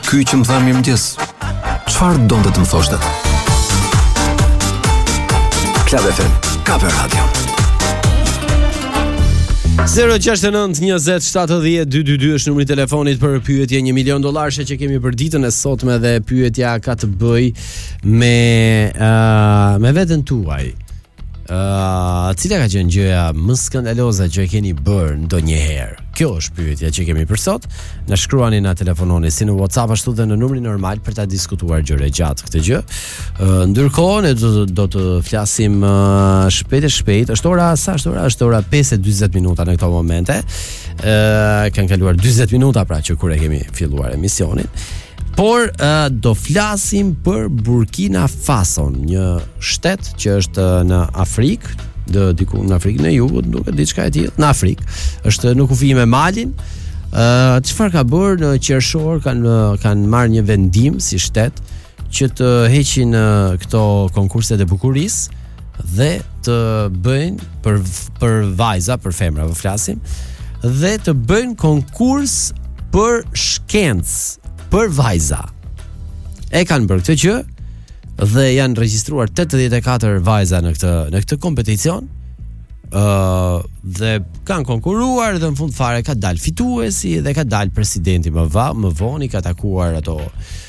Ky që më tha mirëmëngjes, çfarë donte të më thoshte? Club FM, Kaper Radio. 06920702222 është numri i telefonit për pyetje $1 milion që kemi për ditën e sotme dhe pyetja ka të bëj me veten tuaj. Cila ka qenë gjëja më skandaloze që e keni bërë ndonjëherë? Kjo është pyetja që kemi për sot. Na shkruani, na telefononi si në WhatsApp ashtu dhe në numrin normal për ta diskutuar gjëra gjatë këtë gjë. Ndërkohë ne do të flasim shpejt. Është ora 5:40 në këto momente. Kanë kaluar 40 minuta pra që kur e kemi filluar emisionin. Por do flasim për Burkina Faso, një shtet që është në Afrikë, diku në Afrikën e Jugut, duket diçka e tillë, në Afrikë. Është në kufi me Malin. Çfarë ka bërë në qershor, kanë marrë një vendim si shtet që të heqin këto konkurset e bukurisë dhe të bëjnë për vajza, për femra po flasim, dhe të bëjnë konkurs për shkencë për vajza. E kanë bërë këtë gjë dhe janë regjistruar 84 vajza në këtë kompeticion. Dhe kanë konkuruar dhe në fund fare ka dalë fituesi dhe ka dalë presidenti më vonë, ka takuar ato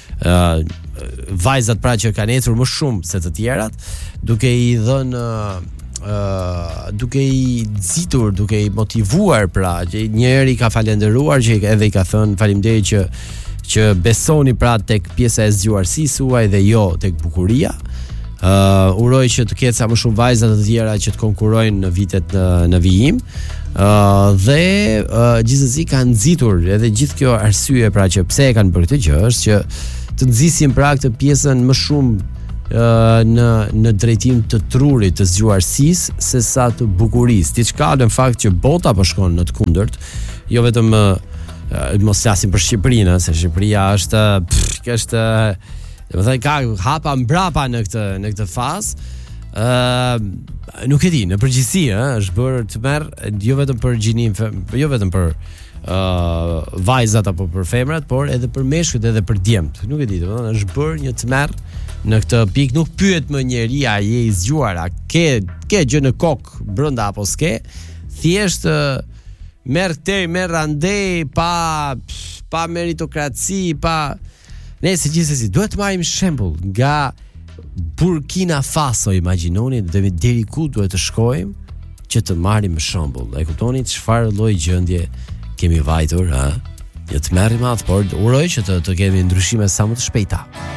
vajzat pra që kanë ecur më shumë se të tjerat, duke i dhënë duke i nxitur, duke i motivuar pra, që njëri ka falendëruar që edhe i ka thënë faleminderit që besoni pra tek pjesa e zgjuarësisë suaj dhe jo tek bukuria. Uroj që të ketë sa më shumë vajza të tjera që të konkurrojnë në vitet në vijim. Dhe gjithsesi kanë nxitur edhe gjithë kjo arsye pra që pse e kanë bërë këtë gjë është që të nxisin pra këtë pjesën më shumë në drejtim të trurit të zgjuarësisë se sa të bukurisë. Diçka në fakt që bota po shkon në të kundërt, jo vetëm mos flasim për Shqipërinë, se Shqipëria është domethënë ka hapa mbrapa në këtë fazë. Nuk e di, në përgjithësi është bërë të merr jo vetëm për gjinin, jo vetëm për vajzat apo për femrat, por edhe për meshkujt edhe për djemt. Nuk e di, domethënë është bërë një të merr në këtë pikë, nuk pyet më njeri a je i zgjuar, a ke gjë në kokë brenda apo s'ke. Thjesht merr andej pa meritokraci, pa nëse gjithsesi duhet të marrim shembull nga Burkina Faso, imagjinoni deri ku duhet të shkojmë që të marrim shembull. E kuptoni çfarë lloj gjendje kemi vajtur, Një të merrim atë, por uroj që të kemi ndryshime sa më të shpejta.